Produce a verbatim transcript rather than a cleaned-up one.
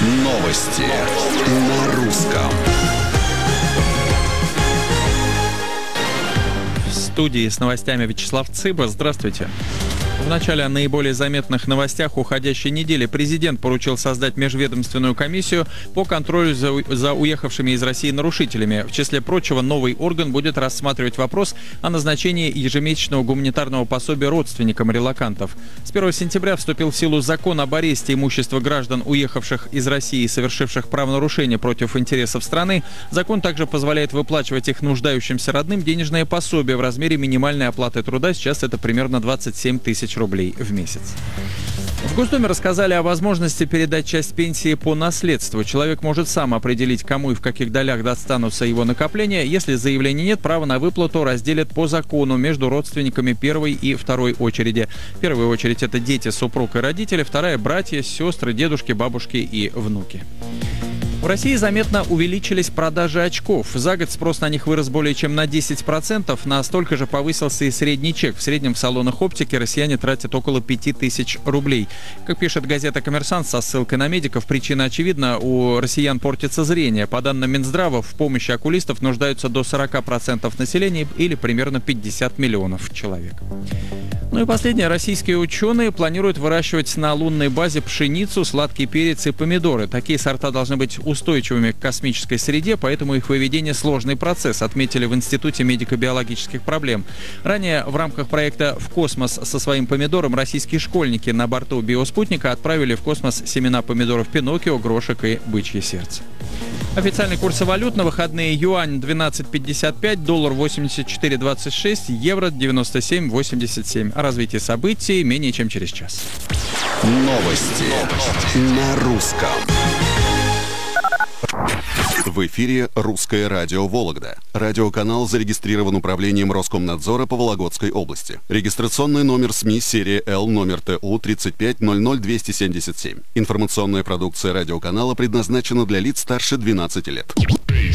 Новости на русском. В студии с новостями Вячеслав Цыба. Здравствуйте. В начале о наиболее заметных новостях уходящей недели президент поручил создать межведомственную комиссию по контролю за, за уехавшими из России нарушителями. В числе прочего, новый орган будет рассматривать вопрос о назначении ежемесячного гуманитарного пособия родственникам релокантов. С первого сентября вступил в силу закон об аресте имущества граждан, уехавших из России и совершивших правонарушения против интересов страны. Закон также позволяет выплачивать их нуждающимся родным денежное пособие в размере минимальной оплаты труда. Сейчас это примерно двадцать семь тысяч рублей в месяц. В Госдуме рассказали о возможности передать часть пенсии по наследству. Человек может сам определить, кому и в каких долях достанутся его накопления. Если заявления нет, право на выплату разделят по закону между родственниками первой и второй очереди. В первую очередь это дети, супруг и родители, вторая – братья, сестры, дедушки, бабушки и внуки. В России заметно увеличились продажи очков. За год спрос на них вырос более чем на десять процентов. Настолько же повысился и средний чек. В среднем в салонах оптики россияне тратят около пяти тысяч рублей. Как пишет газета «Коммерсант» со ссылкой на медиков, причина очевидна: у россиян портится зрение. По данным Минздрава, в помощи окулистов нуждаются до сорока процентов населения или примерно пятьдесят миллионов человек. Ну и последнее. Российские ученые планируют выращивать на лунной базе пшеницу, сладкий перец и помидоры. Такие сорта должны быть устойчивыми к космической среде, поэтому их выведение – сложный процесс, отметили в Институте медико-биологических проблем. Ранее в рамках проекта «В космос» со своим помидором российские школьники на борту биоспутника отправили в космос семена помидоров Пиноккио, горошек и бычье сердце. Официальные курсы валют на выходные: юань двенадцать пятьдесят пять, доллар восемьдесят четыре двадцать шесть, евро девяносто семь восемьдесят семь. О развитии событий менее чем через час. Новости на русском. В эфире «Русское радио Вологда». Радиоканал зарегистрирован управлением Роскомнадзора по Вологодской области. Регистрационный номер СМИ серия Л, номер Т У тридцать пять ноль ноль двести семьдесят семь. Информационная продукция радиоканала предназначена для лиц старше двенадцати лет.